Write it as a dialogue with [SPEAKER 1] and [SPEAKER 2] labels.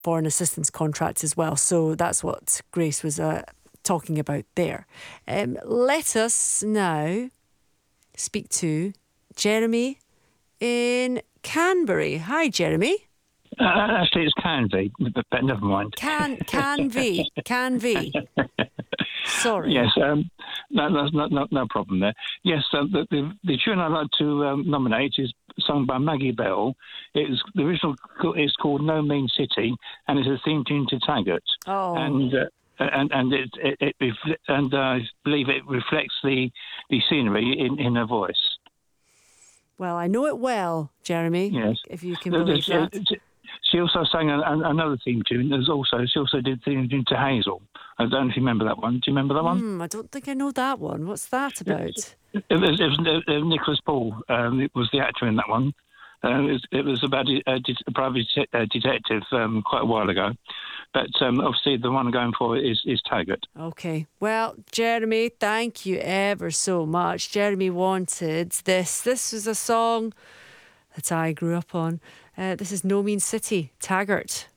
[SPEAKER 1] foreign assistance contracts as well. So that's what Grace was talking about there. Let us now speak to Jeremy in Canberra. Hi, Jeremy.
[SPEAKER 2] Actually, it's Canvey, but never mind.
[SPEAKER 1] Canvey. Sorry.
[SPEAKER 2] Yes, no problem there. Yes, the tune I'd like to nominate is sung by Maggie Bell. The original is called No Mean City, and it's a theme tune to Taggart.
[SPEAKER 1] Oh.
[SPEAKER 2] And I believe it reflects the scenery in her voice.
[SPEAKER 1] Well, I know it well, Jeremy.
[SPEAKER 2] Yes,
[SPEAKER 1] if you can believe that.
[SPEAKER 2] She also sang another theme tune. She also did theme tune to Hazel. I don't know if you remember that one. Do you remember that one?
[SPEAKER 1] I don't think I know that one. What's that about?
[SPEAKER 2] It was Nicholas Paul. It was the actor in that one. It was about a private detective quite a while ago. But obviously the one I'm going for is Taggart.
[SPEAKER 1] Okay. Well, Jeremy, thank you ever so much. Jeremy wanted this. This was a song that I grew up on. This is No Mean City, Taggart.